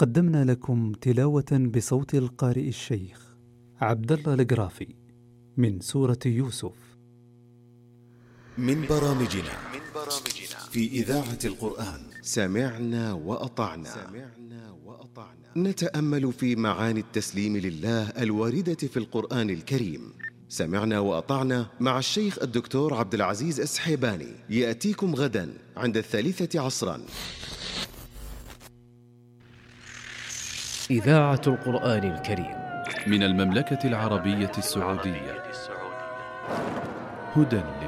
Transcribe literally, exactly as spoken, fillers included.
قدمنا لكم تلاوة بصوت القارئ الشيخ عبد الله القرافي من سورة يوسف من برامجنا في إذاعة القرآن. سمعنا وأطعنا. نتأمل في معاني التسليم لله الواردة في القرآن الكريم. سمعنا وأطعنا مع الشيخ الدكتور عبد العزيز السحيباني، يأتيكم غدا عند الثالثة عصرا. إذاعة القرآن الكريم من المملكة العربية السعودية. هدى